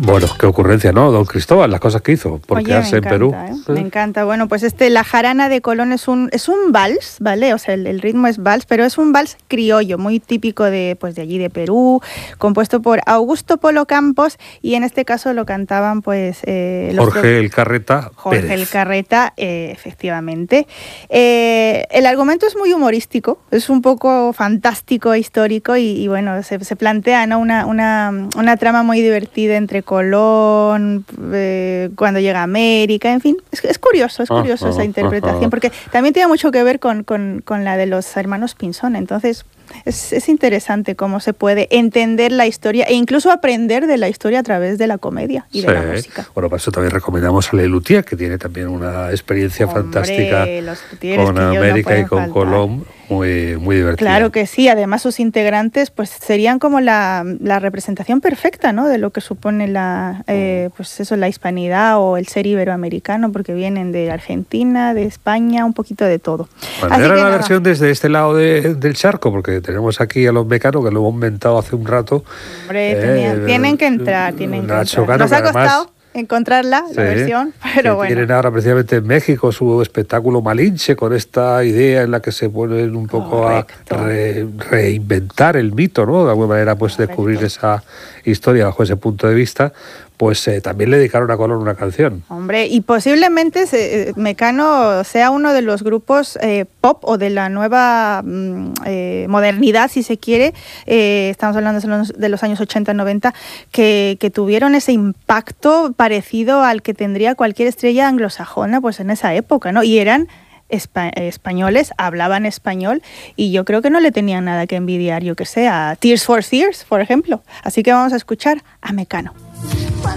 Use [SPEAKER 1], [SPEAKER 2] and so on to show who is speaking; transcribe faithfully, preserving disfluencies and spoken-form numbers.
[SPEAKER 1] Bueno, qué ocurrencia, ¿no? Don Cristóbal, las cosas que hizo por
[SPEAKER 2] Oye,
[SPEAKER 1] quedarse
[SPEAKER 2] me
[SPEAKER 1] en
[SPEAKER 2] encanta,
[SPEAKER 1] Perú.
[SPEAKER 2] ¿eh? Me encanta. Bueno, pues este, la jarana de Colón es un, es un vals, ¿vale? O sea, el, el ritmo es vals, pero es un vals criollo, muy típico de, pues, de allí de Perú, compuesto por Augusto Polo Campos, y en este caso lo cantaban, pues... Eh, los
[SPEAKER 1] Jorge
[SPEAKER 2] do...
[SPEAKER 1] el Carreta
[SPEAKER 2] Jorge
[SPEAKER 1] Pérez.
[SPEAKER 2] el Carreta, eh, efectivamente. Eh, el argumento es muy humorístico, es un poco fantástico, histórico, y, y bueno, se, se plantea, ¿no? una, una, una trama muy divertida entre Colón, eh, cuando llega a América, en fin, es, es curioso, es curioso
[SPEAKER 1] Ah,
[SPEAKER 2] esa
[SPEAKER 1] ah,
[SPEAKER 2] interpretación,
[SPEAKER 1] ah.
[SPEAKER 2] porque también tiene mucho que ver con, con, con la de los hermanos Pinzón, entonces es, es interesante cómo se puede entender la historia e incluso aprender de la historia a través de la comedia y
[SPEAKER 1] Sí.
[SPEAKER 2] de la música.
[SPEAKER 1] Bueno, para eso también recomendamos a Le Luthier, que tiene también una experiencia
[SPEAKER 2] Hombre,
[SPEAKER 1] fantástica
[SPEAKER 2] los Luthiers
[SPEAKER 1] con
[SPEAKER 2] que yo no
[SPEAKER 1] América y
[SPEAKER 2] pueden
[SPEAKER 1] con
[SPEAKER 2] faltar.
[SPEAKER 1] Colón, muy, muy divertida.
[SPEAKER 2] Claro que sí, además sus integrantes pues serían como la, la representación perfecta, ¿no? De lo que supone la eh, pues eso, la hispanidad o el ser iberoamericano, porque vienen de Argentina, de España, un poquito de todo.
[SPEAKER 1] Bueno,
[SPEAKER 2] Así
[SPEAKER 1] era
[SPEAKER 2] que
[SPEAKER 1] la
[SPEAKER 2] nada.
[SPEAKER 1] versión desde este lado de, del charco, porque tenemos aquí a los Mecanos, que lo hemos inventado hace un rato.
[SPEAKER 2] Hombre,
[SPEAKER 1] Eh,
[SPEAKER 2] tenían- tienen que entrar, tienen que
[SPEAKER 1] Nacho
[SPEAKER 2] entrar.
[SPEAKER 1] Cano,
[SPEAKER 2] Nos
[SPEAKER 1] que
[SPEAKER 2] ha
[SPEAKER 1] además-
[SPEAKER 2] costado encontrarla,
[SPEAKER 1] Sí,
[SPEAKER 2] la versión, pero
[SPEAKER 1] que
[SPEAKER 2] bueno.
[SPEAKER 1] tienen ahora precisamente en México su espectáculo Malinche, con esta idea en la que se ponen un poco
[SPEAKER 2] Correcto.
[SPEAKER 1] a re- reinventar el mito, ¿no? De alguna manera, pues
[SPEAKER 2] Correcto.
[SPEAKER 1] descubrir esa historia bajo ese punto de vista. Pues eh, también le dedicaron a Colón una canción.
[SPEAKER 2] Hombre, y posiblemente se, eh, Mecano sea uno de los grupos eh, pop o de la nueva mm, eh, modernidad, si se quiere, eh, estamos hablando de los, de los años ochenta noventa, que, que tuvieron ese impacto parecido al que tendría cualquier estrella anglosajona pues en esa época, ¿no? Y eran espa- españoles, hablaban español, y yo creo que no le tenían nada que envidiar, yo que sé, a Tears for Fears, por ejemplo. Así que vamos a escuchar a Mecano.